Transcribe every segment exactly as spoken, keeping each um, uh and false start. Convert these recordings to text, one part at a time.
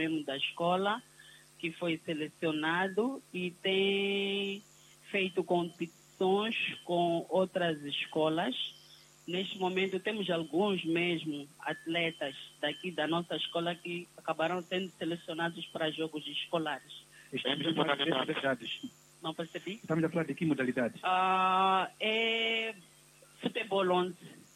mesmo da escola, que foi selecionado e tem feito competições com outras escolas. Neste momento temos alguns mesmo atletas daqui da nossa escola que acabaram sendo selecionados para jogos escolares. Estamos a falar de modalidades. Não percebi? Estamos a falar de que modalidade? Ah, é futebol onze.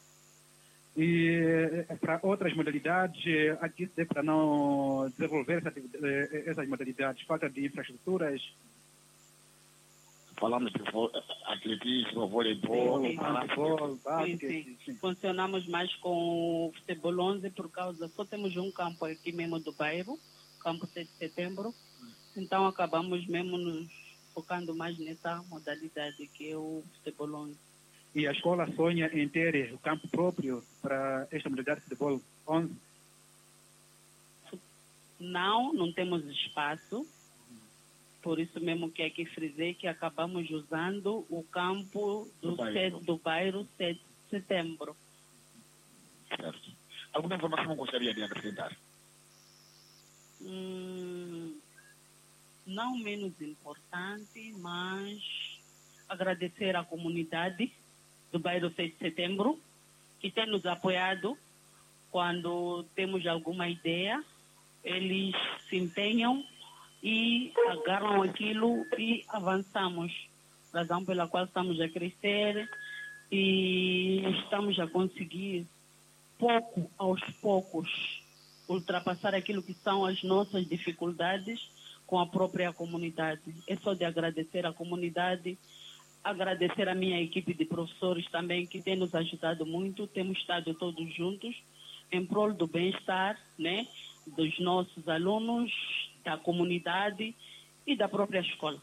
E para outras modalidades, aqui se para não desenvolver essa, essas modalidades, falta de infraestruturas. Falamos de atletismo, voleibol, futebol, sim, sim. sim. Funcionamos mais com o futebol onze por causa, só temos um campo aqui mesmo do bairro, campo sete de setembro, então acabamos mesmo nos focando mais nessa modalidade que é o futebol onze. E a escola sonha em ter o campo próprio para esta modalidade de futebol onze? Não, não temos espaço. Por isso mesmo que aqui frisei que acabamos usando o campo do, do, bairro. Sete, do bairro sete de setembro. Certo. Alguma informação gostaria de acrescentar? Hum, não menos importante, mas agradecer à comunidade do bairro sete de setembro, que tem nos apoiado quando temos alguma ideia. Eles se empenham e agarram aquilo e avançamos. Razão pela qual estamos a crescer e estamos a conseguir, pouco aos poucos, ultrapassar aquilo que são as nossas dificuldades com a própria comunidade. É só de agradecer à comunidade, agradecer à minha equipe de professores também, que tem nos ajudado muito. Temos estado todos juntos em prol do bem-estar, né, dos nossos alunos, da comunidade e da própria escola.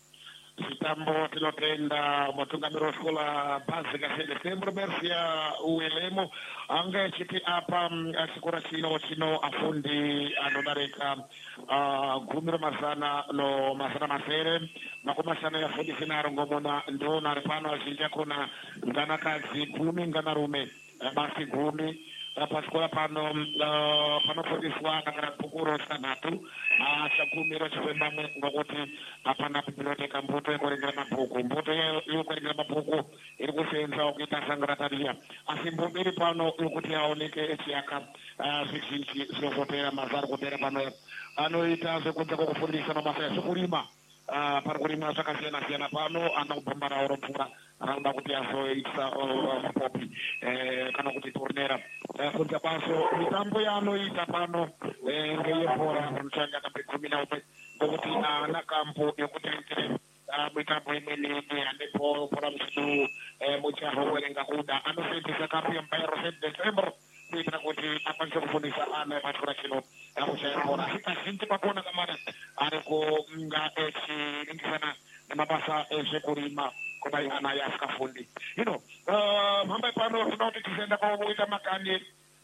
Estamos tinotenda mutungamiro wa escola básica sete de setembro, merci o elemo anga chiti apa asikora chino chino afundi anodareka gumiro masana no masana masere makoma sana ya fundi sinaro ngomona ndo na ripano ajinja kuna ngana kazi kumi ngana rume basi kumi pascola pano pano fundiswa ngana pukuro sanatu achagumiro chipembamwe ngokuti apana biblioteka mbuto yekurengera mabhuku mbuto yekurengera mabhuku iri kuseenza kuita sangarataria asi mbuto iri pano yokuti aoneke echiaka zvizhinji zvinozopera mazari kupera pano anoita zvekunze kwokufundisa mabasa ezvekurima pari kurimwa zvakasiyana siyana pano ana kubhambara oro mvura anoda kuti azoisa mapopi kana kuti turnera kunze kwazo mitambo yaanoita pano ngeyebhora anochanga kambe gumi naumwe ngokuti ana kampo yekuti itire mitambo imweni yanepo bhora muchidu mujaho werenga kuda anoseenzesa kampo yemubairo sete december kuitira kuti akwanise kufundisa ana epachikora chino muchaibhora asi kazhinji pakuona kamari ari kunga echiringisana nemabasa ezvekurima kudai ana yasingafundi hino mhambai pano tinoda kuti tizoenda kuita makani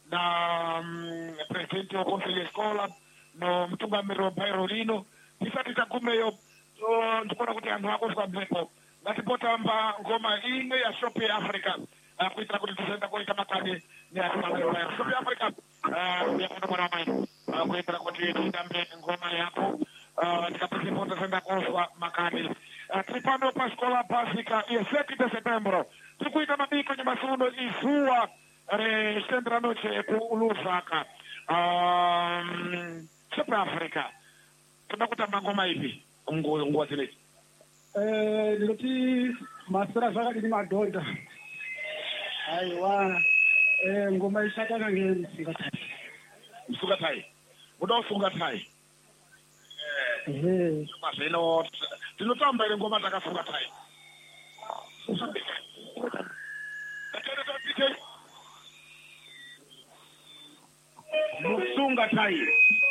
na presidenti wekonseli yeskola nomutungamiriri webhairo rino tisati tagumeyo ndikuona kuti anhu akoswa mhepo ngatipotamba ngoma imwe yashopi yeafrica kuitira kuti tizoenda kuita makani neatumamiro shopi yeafrica yakona mwana wamaino kuitira kuti titambe ngoma yako tikapesipo tizoenda kozwa makani tiri pano pascola básica yesete de setembro tiri kuita mabiko nyamasuno izuwa rexitendera noche kulusaka shopi africa toda kutamba ngoma ipi nguva dzinedzi ndinoti masera zvakadini madhodha aiwa ngoma ishataka ngemusingatai musungatai muda usungatai zvino tinotamba ire ngoma takasungatai musungatai